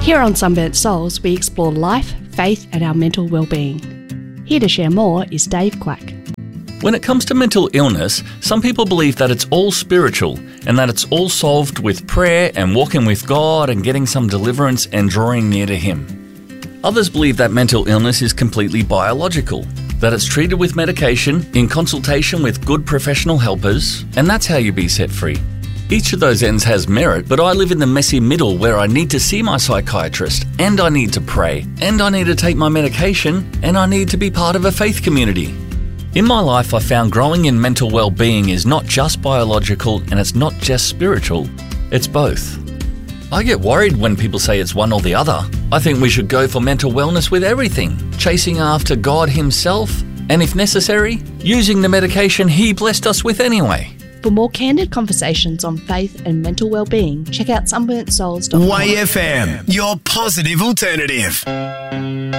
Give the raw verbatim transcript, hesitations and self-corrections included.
Here on Sunburnt Souls, we explore life, faith and our mental well-being. Here to share more is Dave Quack. When it comes to mental illness, some people believe that it's all spiritual and that it's all solved with prayer and walking with God and getting some deliverance and drawing near to Him. Others believe that mental illness is completely biological, that it's treated with medication in consultation with good professional helpers, and that's how you be set free. Each of those ends has merit, but I live in the messy middle where I need to see my psychiatrist, and I need to pray, and I need to take my medication, and I need to be part of a faith community. In my life, I found growing in mental well-being is not just biological and it's not just spiritual, it's both. I get worried when people say it's one or the other. I think we should go for mental wellness with everything, chasing after God Himself, and if necessary, using the medication He blessed us with anyway. For more candid conversations on faith and mental well-being, check out sunburnt souls dot com. Y F M, your positive alternative.